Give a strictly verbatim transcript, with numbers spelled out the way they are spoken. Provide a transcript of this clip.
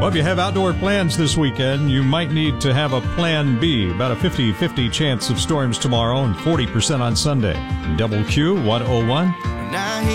Well, if you have outdoor plans this weekend, you might need to have a plan B. About a fifty-fifty chance of storms tomorrow and forty percent on Sunday. Double Q one oh one.